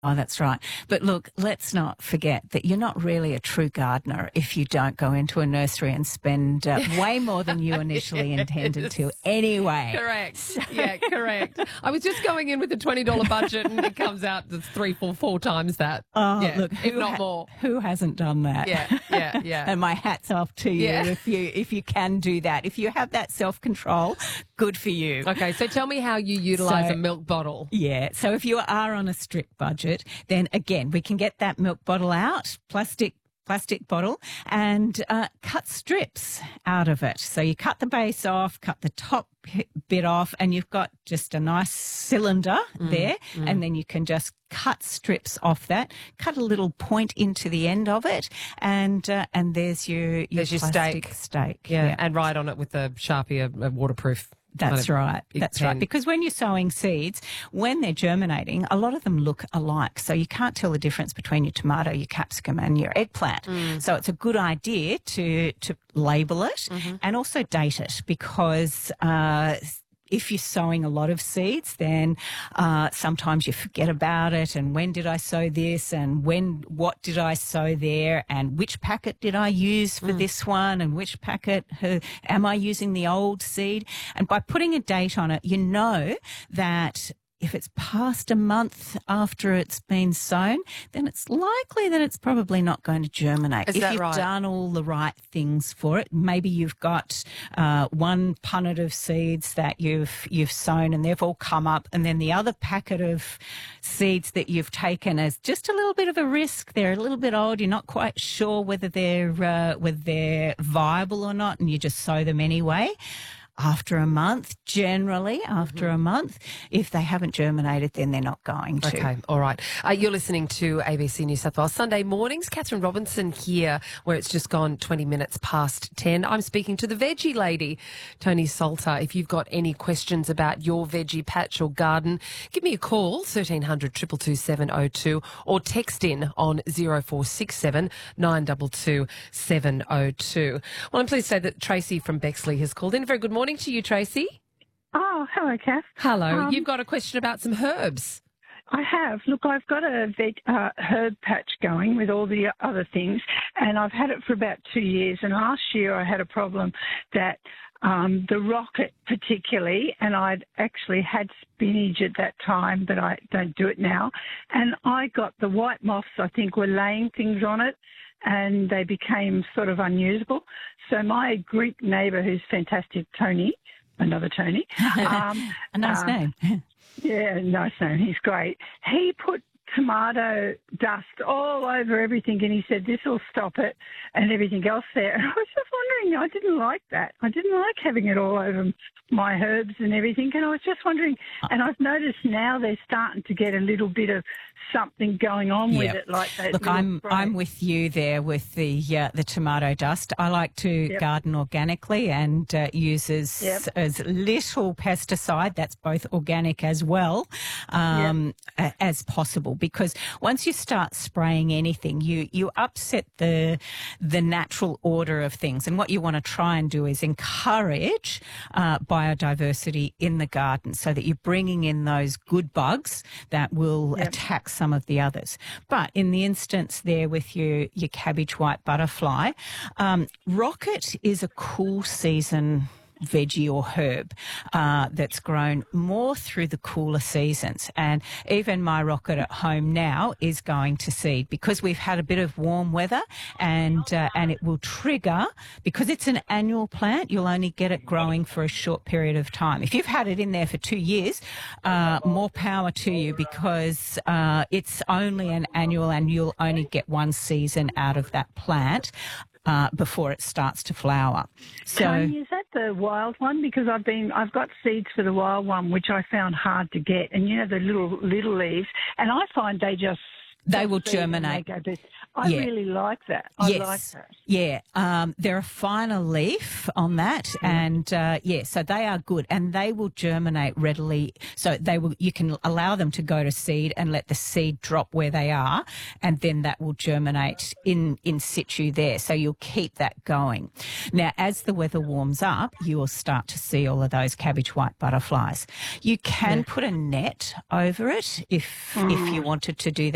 Oh, that's right. But look, let's not forget that you're not really a true gardener if you don't go into a nursery and spend way more than you initially intended to anyway. Correct. Yeah, correct. I was just going in with a $20 budget and it comes out to four times that. Oh, yeah, look, if not more. Who hasn't done that? Yeah. And my hat's off to you if you can do that. If you have that self-control, good for you. Okay, so tell me how you utilise a milk bottle. Yeah, so if you are on a strict budget, then again, we can get that milk bottle out, plastic bottle, and cut strips out of it. So you cut the base off, cut the top bit off, and you've got just a nice cylinder there, and then you can just cut strips off that, cut a little point into the end of it, and there's your plastic stake. Yeah, and write on it with a Sharpie, a waterproof. That's right. That's right. Because when you're sowing seeds, when they're germinating, a lot of them look alike. So you can't tell the difference between your tomato, your capsicum and your eggplant. So it's a good idea to label it and also date it, because if you're sowing a lot of seeds, then sometimes you forget about it, and when did I sow this, and what did I sow there, and which packet did I use for this one, and which packet am I using the old seed? And by putting a date on it, you know that if it's past a month after it's been sown, then it's likely that it's probably not going to germinate. Is that right? If you've done all the right things for it, maybe you've got one punnet of seeds that you've sown and they've all come up, and then the other packet of seeds that you've taken as just a little bit of a risk. They're a little bit old. You're not quite sure whether they're viable or not, and you just sow them anyway. After a month, generally after a month, if they haven't germinated, then they're not going to. Okay, all right. You're listening to ABC New South Wales Sunday Mornings. Catherine Robinson here, where it's just gone 20 minutes past 10. I'm speaking to the veggie lady, Tony Salter. If you've got any questions about your veggie patch or garden, give me a call, 1300 222 702, or text in on 0467 922 702. Well, I'm pleased to say that Tracy from Bexley has called in. Very good morning to you, Tracy. Oh, hello, Kath. Hello. You've got a question about some herbs. I have. Look, I've got a herb patch going with all the other things, and I've had it for about 2 years. And last year I had a problem that the rocket particularly, and I'd actually had spinach at that time, but I don't do it now. And I got the white moths, I think, were laying things on it, and they became sort of unusable. So my Greek neighbour, who's fantastic, Tony, another Tony. A nice name. Yeah, nice name. He's great. He put tomato dust all over everything, and he said this will stop it and everything else there. And I was just wondering, I didn't like that. I didn't like having it all over my herbs and everything, and I was just wondering, and I've noticed now they're starting to get a little bit of something going on with it, like that. Look, I'm with you there with the tomato dust. I like to garden organically and use as little pesticide, that's both organic as well, as possible, because once you start spraying anything, you upset the natural order of things, and what you want to try and do is encourage biodiversity in the garden so that you're bringing in those good bugs that will attack some of the others. But in the instance there with your cabbage white butterfly, rocket is a cool season veggie or herb that's grown more through the cooler seasons. And even my rocket at home now is going to seed because we've had a bit of warm weather, and it will trigger, because it's an annual plant, you'll only get it growing for a short period of time. If you've had it in there for 2 years, more power to you, because it's only an annual and you'll only get one season out of that plant before it starts to flower. So, Tony, is that the wild one? Because I've got seeds for the wild one, which I found hard to get, and the little leaves, and I find they will germinate. I really like that. I like that. Yeah, they're a finer leaf on that, and so they are good, and they will germinate readily. So you can allow them to go to seed and let the seed drop where they are, and then that will germinate in situ there. So you'll keep that going. Now, as the weather warms up, you will start to see all of those cabbage white butterflies. You can put a net over it if you wanted to do that.